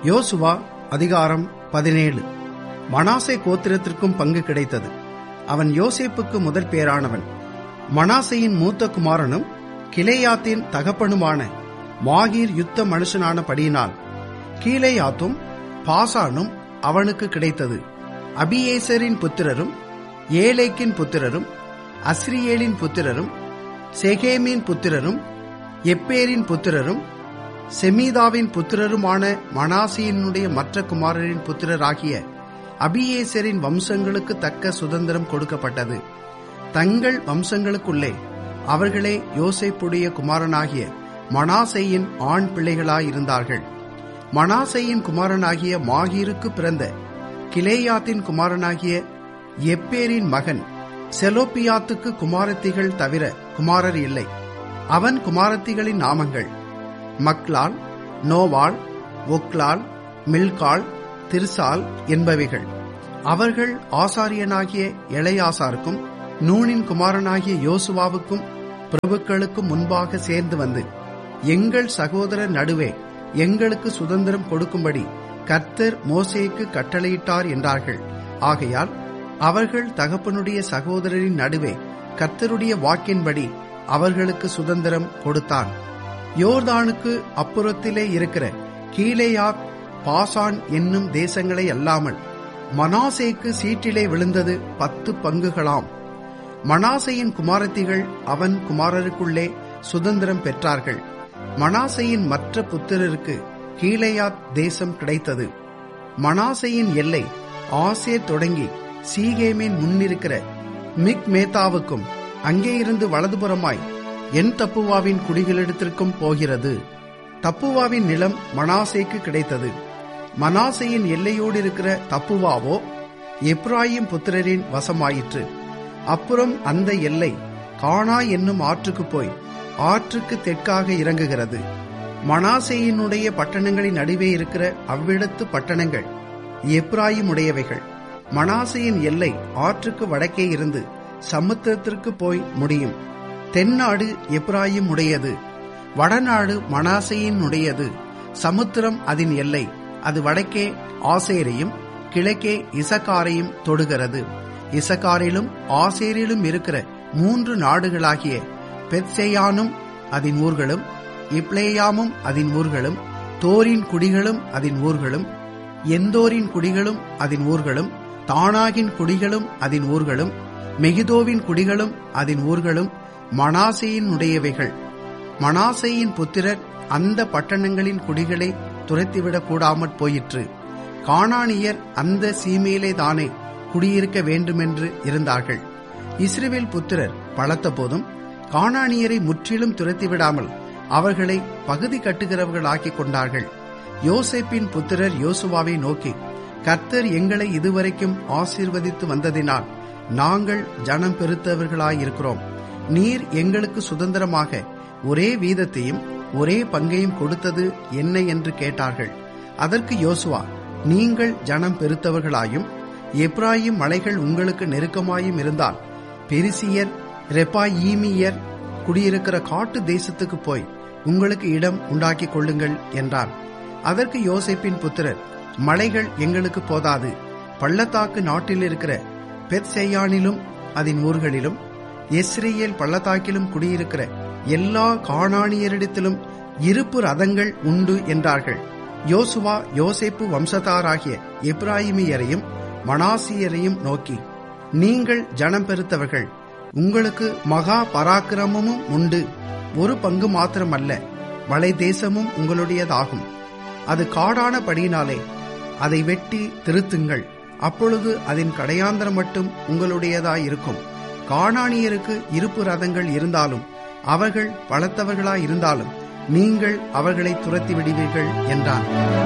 யோசுவா அதிகாரம் 17. மனாசே கோத்திரத்திற்கும் பங்கு கிடைத்தது. அவன் யோசேப்புக்கு முதற் பேரானவன். மனாசேயின் மூத்த குமாரனும் கிலேயாத்தின் தகப்பனுமான மாகீர் யுத்த மனுஷனானபடியினால் கீலேயாத்தும் பாசானும் அவனுக்கு கிடைத்தது. அபியேசரின் புத்திரரும் ஏலேக்கின் புத்திரரும் அஸ்ரியேலின் புத்திரரும் செகேமின் புத்திரரும் எப்பேரின் புத்திரரும் செமீதாவின் புத்திரருமான மனாசேயினுடைய மற்ற குமாரரின் புத்திரராகிய அபியேசரின் வம்சங்களுக்கு தக்க சுதந்திரம் கொடுக்கப்பட்டது. தங்கள் வம்சங்களுக்குள்ளே அவர்களே யோசேப்புடைய குமாரனாகிய மனாசேயின் ஆண் பிள்ளைகளாயிருந்தார்கள். மனாசேயின் குமாரனாகிய மாகீருக்கு பிறந்த கிலேயாத்தின் குமாரனாகிய எப்பேரின் மகன் செலோப்பியாத்துக்கு குமாரத்திகள் தவிர குமாரர் இல்லை. அவன் குமாரத்திகளின் நாமங்கள் மக்லால், நோவாள், ஒக்லால், மில்காள், திர்சால் என்பவைகள். அவர்கள் ஆசாரியனாகிய எளையாசாருக்கும் நூனின் குமாரனாகிய யோசுவாவுக்கும் பிரபுக்களுக்கும் முன்பாக சேர்ந்து வந்து, எங்கள் சகோதரர் நடுவே எங்களுக்கு சுதந்திரம் கொடுக்கும்படி கர்த்தர் மோசேக்கு கட்டளையிட்டார் என்றார்கள். ஆகையால் அவர்கள் தகப்பனுடைய சகோதரரின் நடுவே கர்த்தருடைய வாக்கின்படி அவர்களுக்கு சுதந்திரம் கொடுத்தான். யோர்தானுக்கு அப்புறத்திலே இருக்கிற கீலேயாத், பாசான் என்னும் தேசங்களை அல்லாமல் மனாசேக்கு சீட்டிலே விழுந்தது 10 பங்குகளாம். மனாசேயின் குமாரத்திகள் அவன் குமாரருக்குள்ளே சுதந்திரம் பெற்றார்கள். மனாசேயின் மற்ற புத்திரருக்கு கீலேயாத் தேசம் கிடைத்தது. மனாசேயின் எல்லை ஆசேர் தொடங்கி சீகேமின் முன்னிருக்கிற மிக்மேத்தாவுக்கும் அங்கே இருந்து வலதுபுறமாய் என் தப்புவாவின் குடிகளிடத்திற்கும் போகிறது. தப்புவாவின் நிலம் மனாசேக்கு கிடைத்தது. மனாசேயின் எல்லையோடு இருக்கிற தப்புவாவோ எப்ராயிம் புத்திரரின் வசமாயிற்று. அப்புறம் அந்த எல்லை கானா என்னும் ஆற்றுக்கு போய் ஆற்றுக்கு தெற்காக இறங்குகிறது. மனாசேயினுடைய பட்டணங்களின் நடுவே இருக்கிற அவ்விடத்து பட்டணங்கள் எப்ராயிம் உடையவைகள். மனாசேயின் எல்லை ஆற்றுக்கு வடக்கே இருந்து சமுத்திரத்திற்கு போய் முடியும். தென்னாடு எப்ராயிம் உடையது, வடநாடு மனாசேயின் உடையது. சமுத்திரம் அதன் எல்லை. அது வடக்கே ஆசேரையும் கிழக்கே இசக்காரையும் தொடுகிறது. இசக்காரிலும் ஆசேரிலும் இருக்கிற 3 நாடுகளாகிய பெத்செயானும் அதன் ஊர்களும், இப்ளேயாமும் அதன் ஊர்களும், தோரின் குடிகளும் அதன் ஊர்களும், எந்தோரின் குடிகளும் அதன் ஊர்களும், தானாகின் குடிகளும் அதன் ஊர்களும், மெகிதோவின் குடிகளும் அதன் ஊர்களும் மனாசேயின் உடையவைகள். மனாசேயின் புத்திரர் அந்த பட்டணங்களின் குடிகளை துரத்திவிடக் கூடாமற் போயிற்று. கானானியர் அந்த சீமையிலே தானே குடியிருக்க வேண்டுமென்று இருந்தார்கள். இஸ்ரவேல் புத்திரர் பலத்த போதும் கானானியரை முற்றிலும் துரத்திவிடாமல் அவர்களை பகுதி கட்டுகிறவர்களாக்கிக் கொண்டார்கள். யோசேப்பின் புத்திரர் யோசுவாவை நோக்கி, கர்த்தர் எங்களை இதுவரைக்கும் ஆசீர்வதித்து வந்ததினால் நாங்கள் ஜனம் பெருத்தவர்களாயிருக்கிறோம். நீர் எங்களுக்கு சுதந்திரமாக ஒரே வீதத்தையும் ஒரே பங்கையும் கொடுத்தது என்ன என்று கேட்டார்கள். அதற்கு யோசுவா, நீங்கள் ஜனம் பெருத்தவர்களாயும் எப்ராயிம் மலைகள் உங்களுக்கு நெருக்கமாயும் இருந்தால் பெரிசியர், ரெப்பாயீமியர் குடியிருக்கிற காட்டு தேசத்துக்கு போய் உங்களுக்கு இடம் உண்டாக்கிக் கொள்ளுங்கள் என்றார். அதற்கு யோசேப்பின் புத்திரர், மலைகள் எங்களுக்கு போதாது. பள்ளத்தாக்கு நாட்டில் இருக்கிற பெத்செயானிலும் அதன் ஊர்களிலும் எஸ்ரேல் பள்ளத்தாக்கிலும் குடியிருக்கிற எல்லா கானானியரிடத்திலும் இருப்பு ரதங்கள் உண்டு என்றார்கள். யோசுவா யோசேப்பு வம்சத்தாராகிய எப்ராயிமியரையும் மனாசியரையும் நோக்கி, நீங்கள் ஜனம் பெருத்தவர்கள், உங்களுக்கு மகா பராக்கிரமமும் உண்டு. ஒரு பங்கு மாத்திரமல்ல, மலை தேசமும் உங்களுடையதாகும். அது காடானபடியினாலே அதை வெட்டி திருத்துங்கள். அப்பொழுது அதன் கடையாந்தரம் மட்டும் உங்களுடையதாயிருக்கும். கானானியருக்கு இருப்பு ரதங்கள் இருந்தாலும் அவர்கள் பலத்தவர்களாயிருந்தாலும் நீங்கள் அவர்களை துரத்தி விடுவீர்கள் என்றான்.